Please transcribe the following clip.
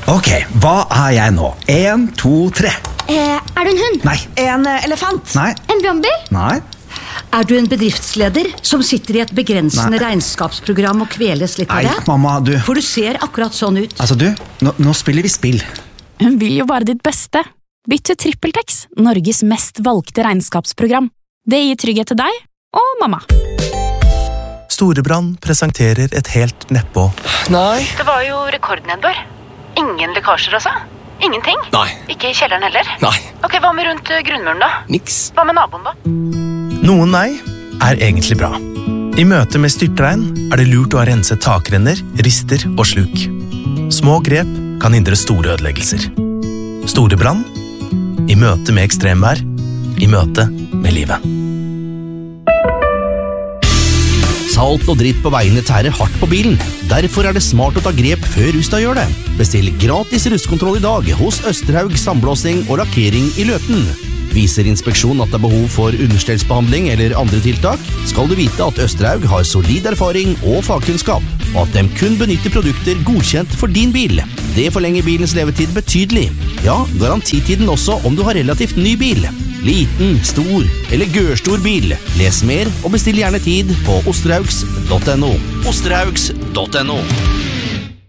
Ok, hva jeg nå? 1, 2, 3. Er du en hund? Nei. En elefant? Nei. En brannbil? Nei. Er du en bedriftsleder som sitter i et begrensende regnskapsprogram og kveles litt av Nei, det? mamma, du. For du ser akkurat sånn ut. Altså, du, nå spiller vi spill. Hun vil jo bare ditt beste. Bytt til TrippelTex, Norges mest valgte regnskapsprogram. Det gir trygghet til deg og mamma. Storebrand presenterer et helt nedpå. Nei. Det var jo rekordnedbør. Ingen lekkasjer altså? Ingenting? Nei. Ikke i kjelleren heller? Nei. Ok, hva med rundt grunnmuren da? Niks. Hva med naboen da? Noen nei er egentlig bra. I møte med styrtregn er det lurt å ha renset takrenner, rister og sluk. Små grep kan hindre store ødeleggelser. Storebrand i møte med ekstremvær, i møte med livet. Salt og dritt på veiene tærer hardt på bilen. Derfor er det smart å ta grep før Rusta gjør det. Bestill gratis rustkontroll i dag hos Østerhaug Sandblåsing og Lakkering i Løten. Viser inspeksjon at det er behov for understellsbehandling eller andre tiltak, skal du vite at Østerhaug har solid erfaring og fagkunnskap, og at de kun benytter produkter godkjent for din bil. Det forlenger bilens levetid betydelig. Ja, garantitiden også om du har relativt ny bil. Liten, stor eller gørstor bil. Les mer og bestill gjerne tid på osterhaugs.no. Osterhaugs.no.